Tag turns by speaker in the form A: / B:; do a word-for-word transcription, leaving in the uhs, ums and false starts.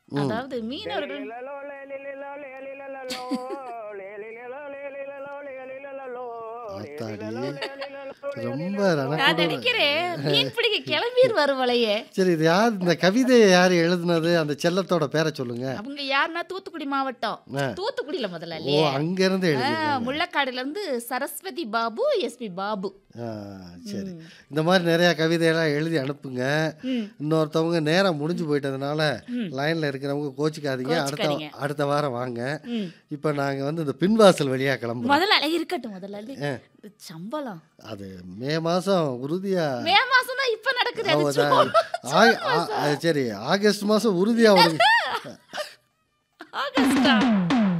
A: ம்.
B: அதாவது மீனவர்கள்
C: லேலிலலோ, லேலிலலோ, லேலிலலோ, லேலிலலோ, லேலிலலோ, லேலிலலோ,
A: ஆத்தாடி!
C: லேலிலலோ, லேலிலலோ,
A: ரொம்ப
C: லேலிலலோ.
B: நான்
A: ரணக்கொடூர
B: நினைக்கிறேன் மீன் பிடிக்க கிளம்பிடுவாரு போலயே.
A: சரி இது யார் இந்த கவிதைய யாரு எழுதுனது? அந்த செல்லத்தோட பேர சொல்லுங்க.
B: அவங்க யாருன்னா தூத்துக்குடி மாவட்டம்.
A: ஆ.
B: தூத்துக்குடியில
A: ஓ!
B: முதலாளியே.
A: அங்கேருந்து
B: ஆ,
A: எழுதியிருக்காங்க.
B: முள்ளக்காடுல இருந்து சரஸ்வதி பாபு, எஸ்பி பாபு.
A: ஆ சரி.
B: ம்.
A: இந்த மாரி நெறையா கவிதையெல்லாம் எழுதி அனுப்புங்க.
B: ம்.
A: இன்னொருத்தவங்க நேரம் முடிஞ்சு போயிட்டதுனால,
B: ம்.
A: லைன்ல இருக்கிறவங்க கோச்சிக்காதீங்க. அடுத்த
B: கோச்சுக்காதீங்க.
A: அடுத்த வாரம் வாங்க.
B: ம்.
A: இப்ப நாங்க வந்து இந்த பின்வாசல் வழியா கிளம்புறோம்.
B: முதலாளி இருக்கட்டும் முதலாளி.
A: ஆ.
B: இது சம்பளம்.
A: அது மே மாசம் உறுதியா
B: மே மாசம் தான் இப்ப நடக்குது. அது
A: அவதான்
B: ஜூன்
A: ஆ
B: ஜூன்
A: ஆ
B: மாசம்.
A: சரி ஆகஸ்ட் மாசம் உறுதியா உனக்கு
B: ஆகஸ்டா?